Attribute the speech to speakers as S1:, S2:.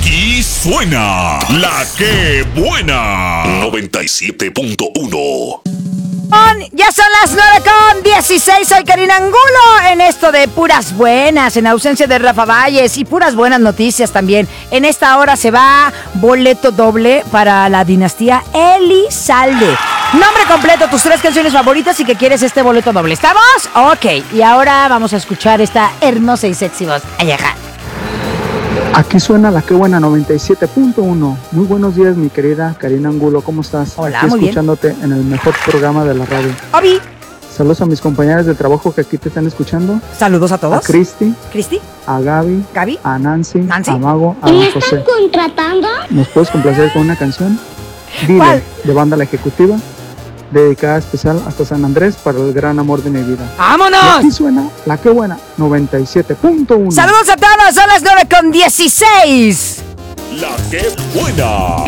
S1: Aquí suena la que buena. 97.1.
S2: Ya son las 9:16. Soy Karina Angulo en esto de puras buenas, en ausencia de Rafa Valles, y puras buenas noticias también. En esta hora se va boleto doble para la dinastía Elizalde. Nombre completo, tus 3 canciones favoritas y que quieres este boleto doble. ¿Estamos? Ok, y ahora vamos a escuchar esta hermosa y sexy voz. Ayaja.
S3: Aquí suena la que buena 97.1. Muy buenos días, mi querida Karina Angulo, ¿cómo estás?
S2: Hola,
S3: aquí
S2: muy bien.
S3: escuchándote en el mejor programa de la radio.
S2: Obi.
S3: Saludos a mis compañeros de trabajo que aquí te están escuchando.
S2: Saludos a todos.
S3: A Cristi,
S2: Cristi,
S3: a Gaby,
S2: Gaby,
S3: a Nancy,
S2: Nancy.
S3: a Mago, a
S4: ¿Me
S3: Don
S4: están
S3: José.
S4: contratando?
S3: ¿Nos puedes complacer con una canción? Dile,
S2: ¿Cuál?
S3: de Banda La Ejecutiva, dedicada especial hasta San Andrés para el gran amor de mi vida. Y
S2: ¡vámonos!
S3: aquí suena la que buena 97.1.
S2: Saludos a todos, son las 9:16.
S1: La que buena.